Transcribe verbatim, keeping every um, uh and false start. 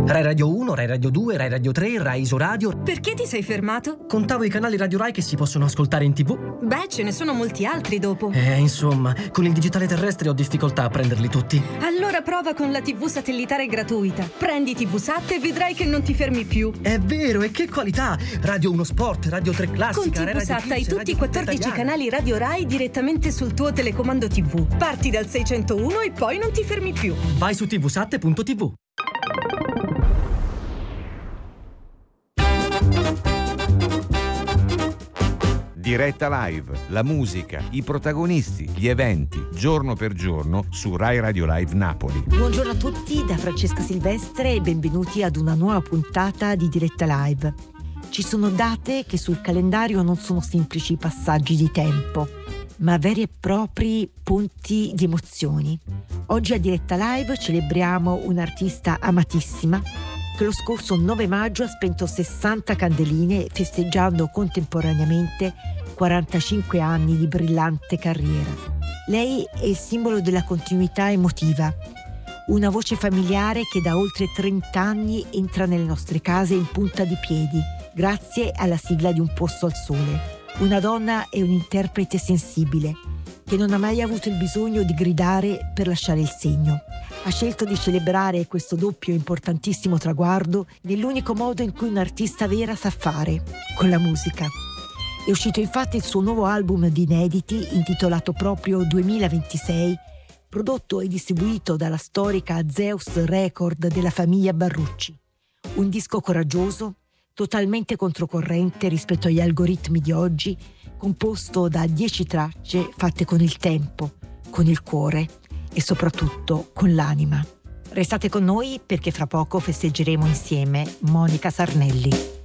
Rai Radio uno, Rai Radio due, Rai Radio tre, Rai Isoradio. Perché ti sei fermato? Contavo i canali Radio Rai che si possono ascoltare in tv. Beh, ce ne sono molti altri dopo. Eh, insomma, con il digitale terrestre ho difficoltà a prenderli tutti. Allora prova con la tivù satellitare gratuita. Prendi tivusat e vedrai che non ti fermi più. È vero, e che qualità! Radio uno Sport, Radio tre Classica, Con tivusat hai tutti i quattordici canali Radio Rai direttamente sul tuo telecomando tivù. Parti dal seicentouno e poi non ti fermi più. Vai su tivusat punto tv. Diretta Live, la musica, i protagonisti, gli eventi, giorno per giorno su Rai Radio Live Napoli. Buongiorno a tutti da Francesca Silvestre e benvenuti ad una nuova puntata di Diretta Live. Ci sono date che sul calendario non sono semplici passaggi di tempo, ma veri e propri ponti di emozioni. Oggi a Diretta Live celebriamo un'artista amatissima che lo scorso nove maggio ha spento sessanta candeline festeggiando contemporaneamente quarantacinque anni di brillante carriera. Lei è il simbolo della continuità emotiva, una voce familiare che da oltre trenta anni entra nelle nostre case in punta di piedi, grazie alla sigla di Un posto al sole. Una donna e un interprete sensibile, che non ha mai avuto il bisogno di gridare per lasciare il segno. Ha scelto di celebrare questo doppio importantissimo traguardo nell'unico modo in cui un'artista vera sa fare, con la musica. È uscito infatti il suo nuovo album di inediti intitolato proprio duemilaventisei, prodotto e distribuito dalla storica Zeus Record della famiglia Barrucci. Un disco coraggioso, totalmente controcorrente rispetto agli algoritmi di oggi, composto da dieci tracce fatte con il tempo, con il cuore e soprattutto con l'anima. Restate con noi perché fra poco festeggeremo insieme Monica Sarnelli.